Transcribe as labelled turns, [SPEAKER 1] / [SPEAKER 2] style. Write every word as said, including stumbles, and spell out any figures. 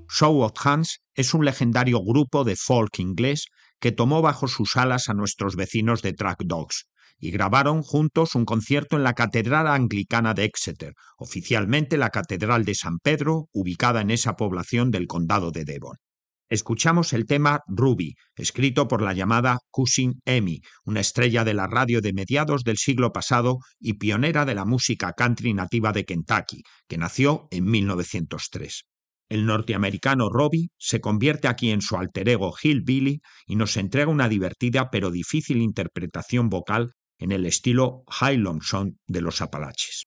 [SPEAKER 1] Show of Hands es un legendario grupo de folk inglés que tomó bajo sus alas a nuestros vecinos de Track Dogs y grabaron juntos un concierto en la Catedral Anglicana de Exeter, oficialmente la Catedral de San Pedro, ubicada en esa población del condado de Devon. Escuchamos el tema Ruby, escrito por la llamada Cousin Amy, una estrella de la radio de mediados del siglo pasado y pionera de la música country nativa de Kentucky, que nació en mil novecientos tres. El norteamericano Robbie se convierte aquí en su alter ego Hillbilly y nos entrega una divertida pero difícil interpretación vocal en el estilo Highland Song de los Apalaches.